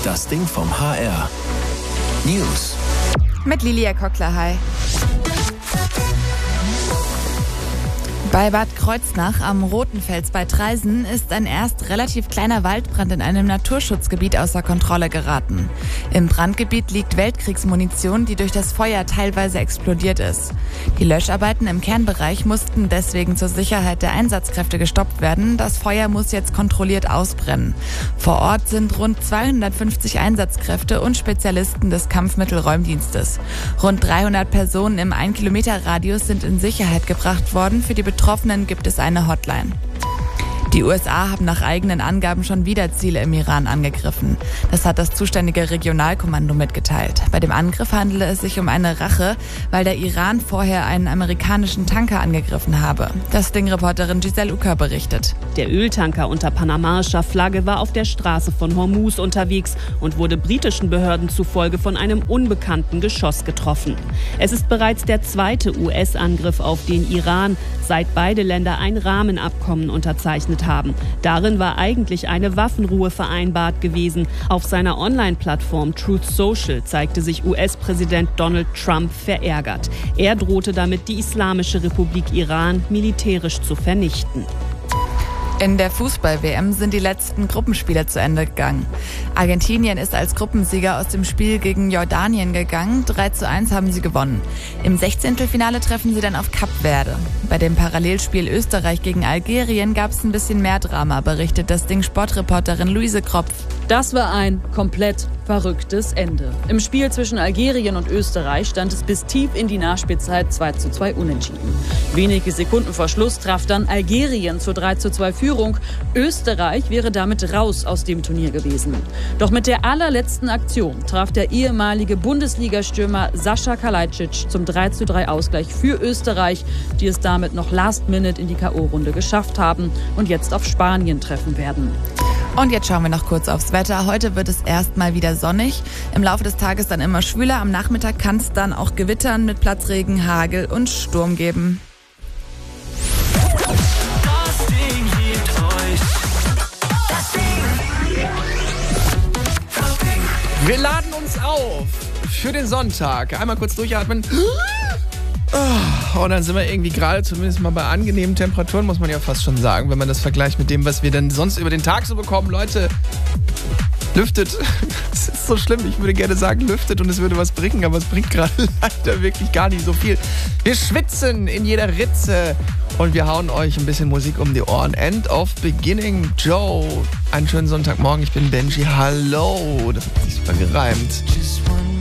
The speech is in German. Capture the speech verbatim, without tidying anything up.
Das Ding vom H R. News. Mit Lilia Kockler, hi. Bei Bad Kreuznach am Rotenfels bei Traisen ist ein erst relativ kleiner Waldbrand in einem Naturschutzgebiet außer Kontrolle geraten. Im Brandgebiet liegt Weltkriegsmunition, die durch das Feuer teilweise explodiert ist. Die Löscharbeiten im Kernbereich mussten deswegen zur Sicherheit der Einsatzkräfte gestoppt werden. Das Feuer muss jetzt kontrolliert ausbrennen. Vor Ort sind rund zweihundertfünfzig Einsatzkräfte und Spezialisten des Kampfmittelräumdienstes. Rund dreihundert Personen im ein Kilometer Radius sind in Sicherheit gebracht worden. Für die Betroffenen gibt es eine Hotline. Die U S A haben nach eigenen Angaben schon wieder Ziele im Iran angegriffen. Das hat das zuständige Regionalkommando mitgeteilt. Bei dem Angriff handele es sich um eine Rache, weil der Iran vorher einen amerikanischen Tanker angegriffen habe. Das Ding-Reporterin Giselle Ucker berichtet. Der Öltanker unter panamaischer Flagge war auf der Straße von Hormuz unterwegs und wurde britischen Behörden zufolge von einem unbekannten Geschoss getroffen. Es ist bereits der zweite U S-Angriff auf den Iran, seit beide Länder ein Rahmenabkommen unterzeichnet haben. Darin war eigentlich eine Waffenruhe vereinbart gewesen. Auf seiner Online-Plattform Truth Social zeigte sich U S-Präsident Donald Trump verärgert. Er drohte damit, die Islamische Republik Iran militärisch zu vernichten. In der Fußball-W M sind die letzten Gruppenspiele zu Ende gegangen. Argentinien ist als Gruppensieger aus dem Spiel gegen Jordanien gegangen. drei zu eins haben sie gewonnen. Im Sechzehntelfinale treffen sie dann auf Kap Verde. Bei dem Parallelspiel Österreich gegen Algerien gab es ein bisschen mehr Drama, berichtet das Ding-Sportreporterin Luise Kropf. Das war ein komplett verrücktes Ende. Im Spiel zwischen Algerien und Österreich stand es bis tief in die Nachspielzeit zwei zu zwei unentschieden. Wenige Sekunden vor Schluss traf dann Algerien zur drei zu zwei Führung. Österreich wäre damit raus aus dem Turnier gewesen. Doch mit der allerletzten Aktion traf der ehemalige Bundesligastürmer Sascha Kalajdzic zum drei zu drei Ausgleich für Österreich, die es damit noch last minute in die K O-Runde geschafft haben und jetzt auf Spanien treffen werden. Und jetzt schauen wir noch kurz aufs Wetter. Heute wird es erstmal wieder sonnig. Im Laufe des Tages dann immer schwüler. Am Nachmittag kann es dann auch gewittern mit Platzregen, Hagel und Sturm geben. Das Ding liebt euch. Das Ding. Das Ding. Wir laden uns auf für den Sonntag. Einmal kurz durchatmen. Und dann sind wir irgendwie gerade zumindest mal bei angenehmen Temperaturen, muss man ja fast schon sagen, wenn man das vergleicht mit dem, was wir dann sonst über den Tag so bekommen. Leute, lüftet. Es ist so schlimm. Ich würde gerne sagen, lüftet und es würde was bringen, aber es bringt gerade leider wirklich gar nicht so viel. Wir schwitzen in jeder Ritze und wir hauen euch ein bisschen Musik um die Ohren. End of Beginning, Joe. Einen schönen Sonntagmorgen. Ich bin Benji. Hallo. Das hat sich super gereimt.